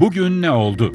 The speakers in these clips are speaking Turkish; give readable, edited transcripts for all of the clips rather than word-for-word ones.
Bugün ne oldu?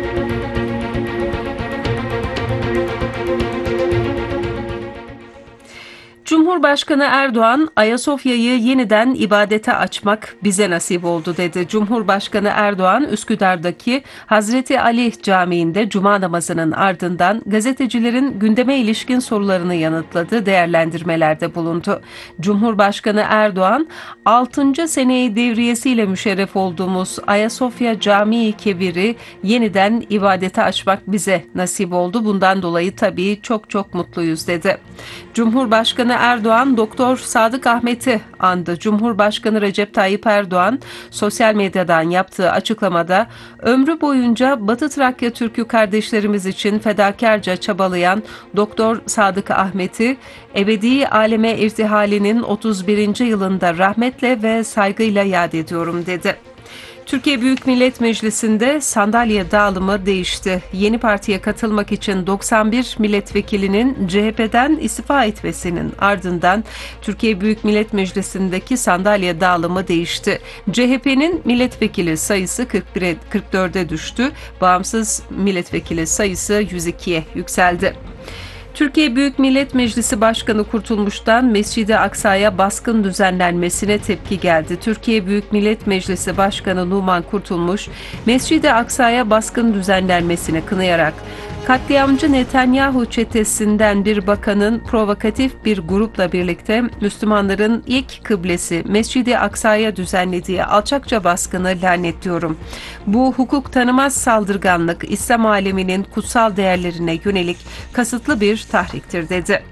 Cumhurbaşkanı Erdoğan, Ayasofya'yı yeniden ibadete açmak bize nasip oldu dedi. Cumhurbaşkanı Erdoğan, Üsküdar'daki Hazreti Ali Camii'nde cuma namazının ardından gazetecilerin gündeme ilişkin sorularını yanıtladı, değerlendirmelerde bulundu. Cumhurbaşkanı Erdoğan, 6. seneyi devriyesiyle müşerref olduğumuz Ayasofya Camii Kebir'i yeniden ibadete açmak bize nasip oldu. Bundan dolayı tabii çok mutluyuz dedi. Cumhurbaşkanı Erdoğan, Doktor Sadık Ahmet'i andı. Cumhurbaşkanı Recep Tayyip Erdoğan, sosyal medyadan yaptığı açıklamada, ömrü boyunca Batı Trakya Türk'ü kardeşlerimiz için fedakarca çabalayan Doktor Sadık Ahmet'i, ebedi aleme irtihalinin 31. yılında rahmetle ve saygıyla yad ediyorum dedi. Türkiye Büyük Millet Meclisi'nde sandalye dağılımı değişti. Yeni partiye katılmak için 91 milletvekilinin CHP'den istifa etmesinin ardından Türkiye Büyük Millet Meclisi'ndeki sandalye dağılımı değişti. CHP'nin milletvekili sayısı 44'e düştü. Bağımsız milletvekili sayısı 102'ye yükseldi. Türkiye Büyük Millet Meclisi Başkanı Kurtulmuş'tan Mescid-i Aksa'ya baskın düzenlenmesine tepki geldi. Türkiye Büyük Millet Meclisi Başkanı Numan Kurtulmuş, Mescid-i Aksa'ya baskın düzenlenmesini kınayarak, katliamcı Netanyahu çetesinden bir bakanın provokatif bir grupla birlikte Müslümanların ilk kıblesi Mescid-i Aksa'ya düzenlediği alçakça baskını lanetliyorum. Bu hukuk tanımaz saldırganlık, İslam aleminin kutsal değerlerine yönelik kasıtlı bir tahriktir dedi.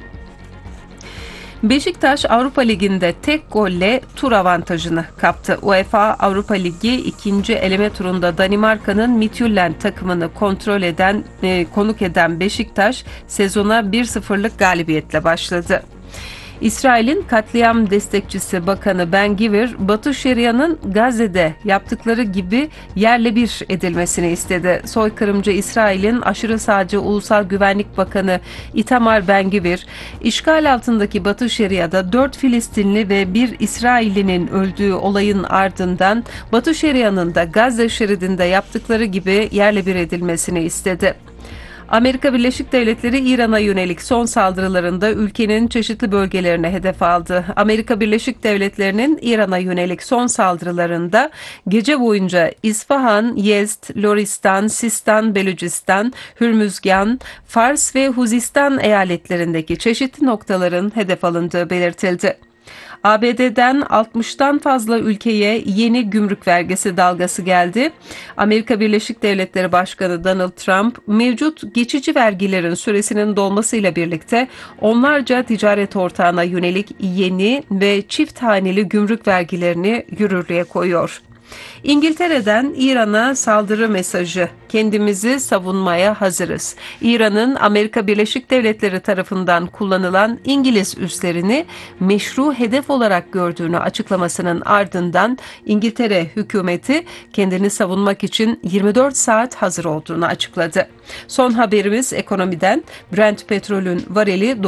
Beşiktaş Avrupa Ligi'nde tek golle tur avantajını kaptı. UEFA Avrupa Ligi ikinci eleme turunda Danimarka'nın Midtjylland takımını konuk eden Beşiktaş sezona 1-0'lık galibiyetle başladı. İsrail'in katliam destekçisi Bakanı Ben-Gvir, Batı Şeria'nın Gazze'de yaptıkları gibi yerle bir edilmesini istedi. Soykırımcı İsrail'in aşırı sağcı Ulusal Güvenlik Bakanı Itamar Ben-Gvir, işgal altındaki Batı Şeria'da 4 Filistinli ve 1 İsraillinin öldüğü olayın ardından Batı Şeria'nın da Gazze şeridinde yaptıkları gibi yerle bir edilmesini istedi. Amerika Birleşik Devletleri İran'a yönelik son saldırılarında ülkenin çeşitli bölgelerine hedef aldı. Amerika Birleşik Devletleri'nin İran'a yönelik son saldırılarında gece boyunca İsfahan, Yezd, Loristan, Sistan, Belucistan, Hürmüzgan, Fars ve Huzistan eyaletlerindeki çeşitli noktaların hedef alındığı belirtildi. ABD'den 60'tan fazla ülkeye yeni gümrük vergisi dalgası geldi. Amerika Birleşik Devletleri Başkanı Donald Trump, mevcut geçici vergilerin süresinin dolmasıyla birlikte onlarca ticaret ortağına yönelik yeni ve çift haneli gümrük vergilerini yürürlüğe koyuyor. İngiltere'den İran'a saldırı mesajı. Kendimizi savunmaya hazırız. İran'ın Amerika Birleşik Devletleri tarafından kullanılan İngiliz üslerini meşru hedef olarak gördüğünü açıklamasının ardından İngiltere hükümeti kendini savunmak için 24 saat hazır olduğunu açıkladı. Son haberimiz ekonomiden. Brent petrolün varili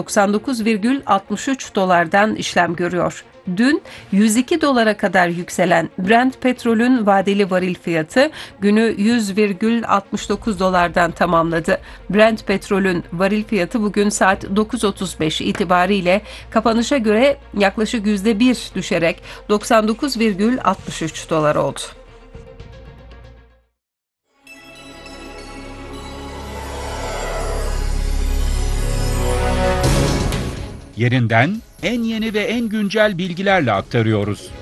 99,63 dolardan işlem görüyor. Dün 102 dolara kadar yükselen Brent petrolün vadeli varil fiyatı günü 100,69 dolardan tamamladı. Brent petrolün varil fiyatı bugün saat 9.35 itibariyle kapanışa göre yaklaşık %1 düşerek 99,63 dolar oldu. Yerinden en yeni ve en güncel bilgilerle aktarıyoruz.